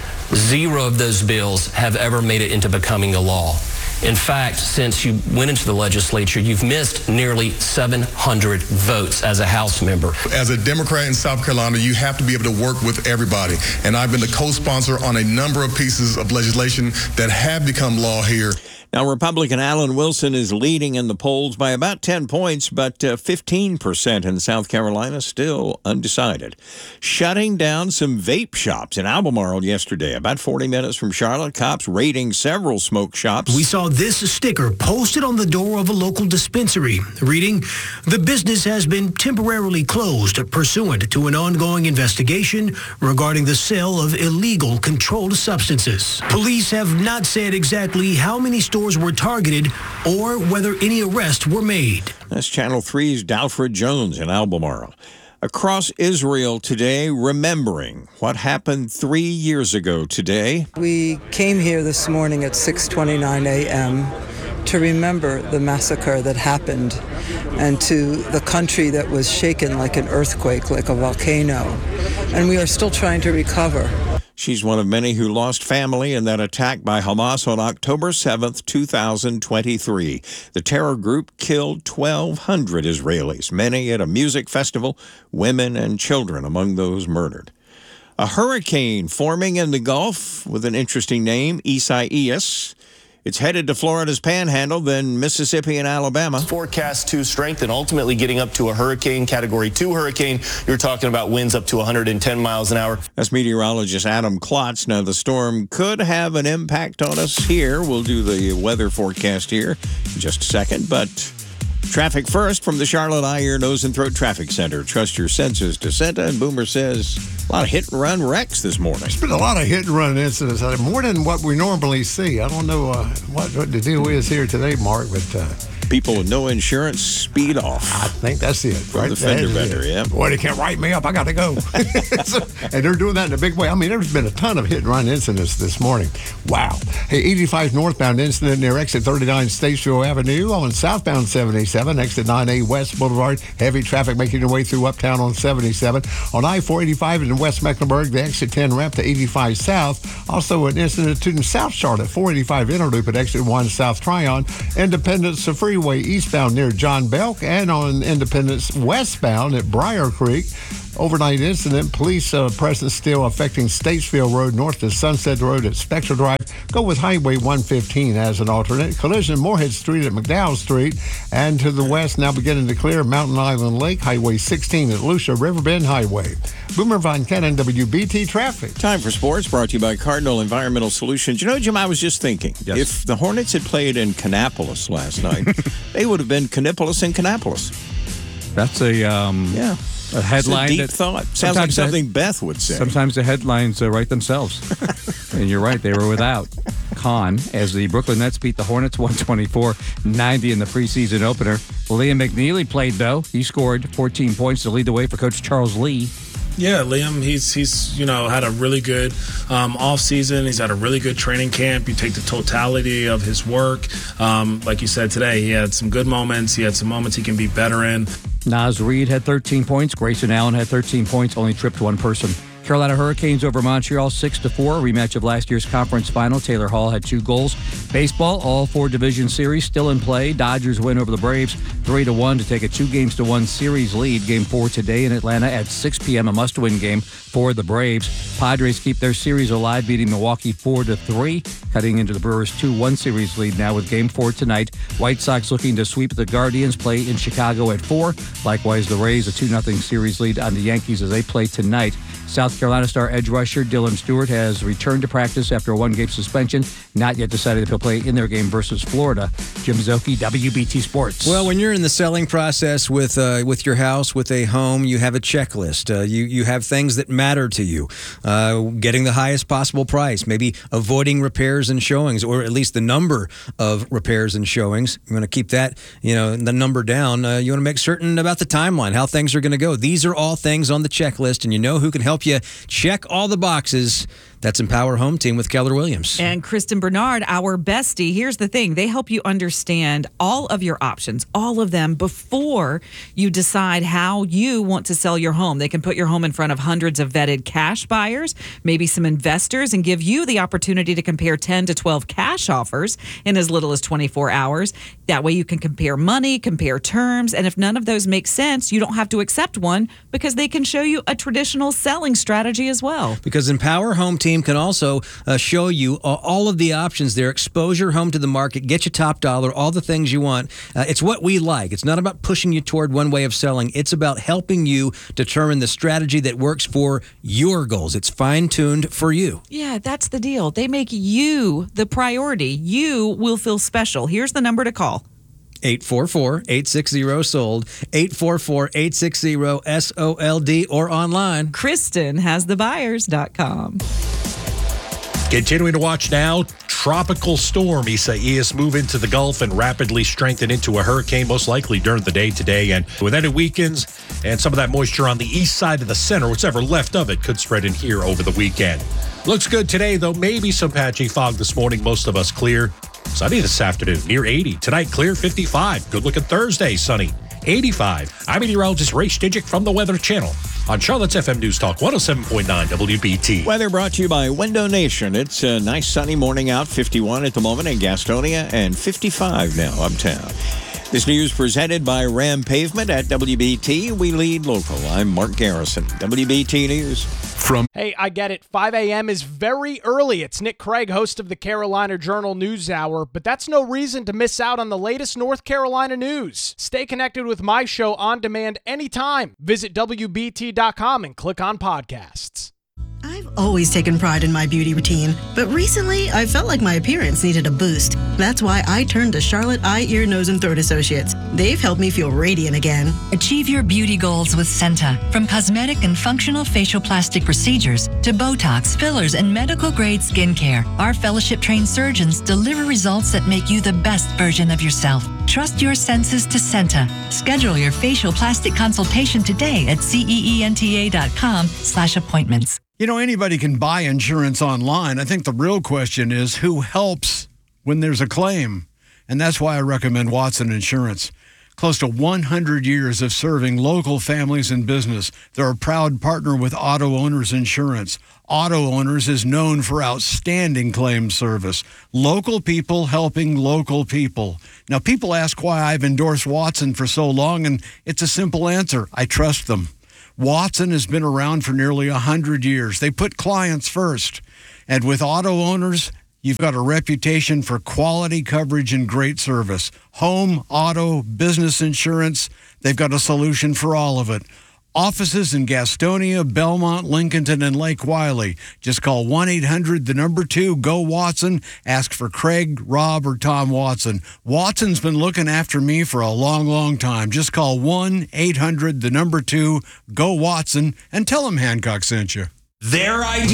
Speaker 25: 0 of those bills have ever made it into becoming a law. In fact, since you went into the legislature, you've missed nearly 700 votes as a House member.
Speaker 23: As a Democrat in South Carolina, you have to be able to work with everybody. And I've been the co-sponsor on a number of pieces of legislation that have become law here.
Speaker 6: Now, Republican Alan Wilson is leading in the polls by about 10 points, but 15% in South Carolina still undecided. Shutting down some vape shops in Albemarle yesterday, about 40 minutes from Charlotte. Cops raiding several smoke shops.
Speaker 26: We saw this sticker posted on the door of a local dispensary, reading, "The business has been temporarily closed pursuant to an ongoing investigation regarding the sale of illegal controlled substances." Police have not said exactly how many stores were targeted or whether any arrests were made.
Speaker 6: That's Channel 3's Dalfred Jones in Albemarle. Across Israel today, remembering what happened 3 years ago today.
Speaker 27: We came here this morning at 6:29 a.m. to remember the massacre that happened and to the country that was shaken like an earthquake, like a volcano. And we are still trying to recover.
Speaker 6: She's one of many who lost family in that attack by Hamas on October 7th, 2023. The terror group killed 1,200 Israelis, many at a music festival, women and children among those murdered. A hurricane forming in the Gulf with an interesting name, Isaias. It's headed to Florida's Panhandle, then Mississippi and Alabama.
Speaker 29: Forecast to strengthen, ultimately getting up to a hurricane, Category 2 hurricane. You're talking about winds up to 110 miles an hour.
Speaker 6: That's meteorologist Adam Klotz. Now, the storm could have an impact on us here. We'll do the weather forecast here in just a second, but Traffic first from the Charlotte Eye, Ear, Nose, and Throat Traffic Center. Trust your senses to Santa, and Boomer says a lot of hit-and-run wrecks this morning.
Speaker 2: There's been a lot of hit-and-run incidents, more than what we normally see. I don't know what the deal is here today, Mark, but...
Speaker 6: people with no insurance speed off.
Speaker 2: I think that's it, right?
Speaker 6: The fender bender, yeah.
Speaker 2: Boy, they can't write me up. I got to go. And they're doing that in a big way. I mean, there's been a ton of hit-and-run incidents this morning. Wow. Hey, 85 northbound incident near exit 39 Statesville Avenue on southbound 77, exit 9A West Boulevard. Heavy traffic making their way through uptown on 77. On I-485 in West Mecklenburg, the exit 10 ramp to 85 South. Also an incident in South Charlotte, 485 Interloop at exit 1 South Tryon. Independence Freeway eastbound near John Belk, and on Independence westbound at Briar Creek. Overnight incident, police presence still affecting Statesville Road north to Sunset Road at Spectre Drive. Go with Highway 115 as an alternate. Collision Moorhead Street at McDowell Street, and to the west now beginning to clear Mountain Island Lake, Highway 16 at Lucia Riverbend Highway. Boomer Von Cannon, WBT Traffic.
Speaker 6: Time for sports, brought to you by Cardinal Environmental Solutions. You know, Jim, I was just thinking, if the Hornets had played in Kannapolis last night, they would have been Kannapolis in Kannapolis.
Speaker 24: That's a headline.
Speaker 6: It's a deep thought. Sounds like something Beth would say.
Speaker 24: Sometimes the headlines write themselves. And you're right, they were without Khan as the Brooklyn Nets beat the Hornets 124-90 in the preseason opener. Liam McNeely played, though. He scored 14 points to lead the way for Coach Charles Lee.
Speaker 3: Yeah, Liam, he's had a really good off season. He's had a really good training camp. You take the totality of his work. Like you said today, he had some good moments. He had some moments he can be better in.
Speaker 24: Naz Reid had 13 points. Grayson Allen had 13 points, only tripped one person. Carolina Hurricanes over Montreal 6-4, rematch of last year's conference final. Taylor Hall had 2 goals. Baseball, all 4 division series still in play. Dodgers win over the Braves 3-1 to take a 2-games-to-1 series lead. Game 4 today in Atlanta at 6 p.m., a must-win game for the Braves. Padres keep their series alive, beating Milwaukee 4-3, cutting into the Brewers' 2-1 series lead now with Game 4 tonight. White Sox looking to sweep the Guardians, play in Chicago at 4. Likewise, the Rays a 2-0 series lead on the Yankees as they play tonight. South Carolina star edge rusher Dylan Stewart has returned to practice after a 1-game suspension. Not yet decided if he'll play in their game versus Florida. Jim Zocchi, WBT Sports.
Speaker 1: Well, when you're in the selling process with your house, with a home, you have a checklist. You have things that matter to you. Getting the highest possible price, maybe avoiding repairs and showings, or at least the number of repairs and showings. You want to keep that, the number down. You want to make certain about the timeline, how things are going to go. These are all things on the checklist, and you know who can help you check all the boxes. That's Empower Home Team with Keller Williams.
Speaker 13: And Kristen Bernard, our bestie. Here's the thing. They help you understand all of your options, all of them, before you decide how you want to sell your home. They can put your home in front of hundreds of vetted cash buyers, maybe some investors, and give you the opportunity to compare 10 to 12 cash offers in as little as 24 hours. That way you can compare money, compare terms, and if none of those make sense, you don't have to accept one because they can show you a traditional selling strategy as well.
Speaker 1: Because Empower Home Team can also show you all of the options there. Exposure home to the market, get you top dollar, all the things you want. It's what we like. It's not about pushing you toward one way of selling. It's about helping you determine the strategy that works for your goals. It's fine-tuned for you.
Speaker 13: Yeah, that's the deal. They make you the priority. You will feel special. Here's the number to call.
Speaker 1: 844-860-SOLD, 844-860-SOLD, or online.
Speaker 13: Kristen has thebuyers.com.
Speaker 5: Continuing to watch now, tropical storm Isaias move into the Gulf and rapidly strengthen into a hurricane, most likely during the day today. And with any weekends and some of that moisture on the east side of the center, whatever left of it could spread in here over the weekend. Looks good today, though. Maybe some patchy fog this morning. Most of us clear. Sunny this afternoon, near 80. Tonight, clear 55. Good looking Thursday, sunny 85. I'm meteorologist Ray Stijic from the Weather Channel on Charlotte's FM News Talk 107.9 WBT.
Speaker 6: Weather brought to you by Window Nation. It's a nice sunny morning out, 51 at the moment in Gastonia and 55 now uptown. This news presented by Ram Pavement at WBT. We lead local. I'm Mark Garrison, WBT News.
Speaker 7: Hey, I get it. 5 a.m. is very early. It's Nick Craig, host of the Carolina Journal News Hour, but that's no reason to miss out on the latest North Carolina news. Stay connected with my show on demand anytime. Visit WBT.com and click on podcasts.
Speaker 9: I've always taken pride in my beauty routine, but recently I felt like my appearance needed a boost. That's why I turned to Charlotte Eye, Ear, Nose, and Throat Associates. They've helped me feel radiant again.
Speaker 4: Achieve your beauty goals with Senta. From cosmetic and functional facial plastic procedures to Botox, fillers, and medical-grade skincare, our fellowship-trained surgeons deliver results that make you the best version of yourself. Trust your senses to Senta. Schedule your facial plastic consultation today at ceenta.com/appointments.
Speaker 10: You know, anybody can buy insurance online. I think the real question is who helps when there's a claim. And that's why I recommend Watson Insurance. Close to 100 years of serving local families and business. They're a proud partner with Auto Owners Insurance. Auto Owners is known for outstanding claim service. Local people helping local people. Now, people ask why I've endorsed Watson for so long, and it's a simple answer. I trust them. Watson has been around for nearly 100 years. They put clients first. And with Auto Owners, you've got a reputation for quality coverage and great service. Home, auto, business insurance, they've got a solution for all of it. Offices in Gastonia, Belmont, Lincolnton, and Lake Wiley. Just call 1-800-2-GO-WATSON. Ask for Craig, Rob, or Tom Watson. Watson's been looking after me for a long, long time. Just call 1-800-2-GO-WATSON and tell them Hancock sent you.
Speaker 11: Their idea